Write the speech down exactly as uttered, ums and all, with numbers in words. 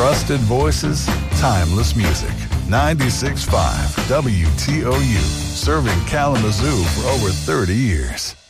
Trusted voices, timeless music. ninety-six point five W T O U, serving Kalamazoo for over thirty years.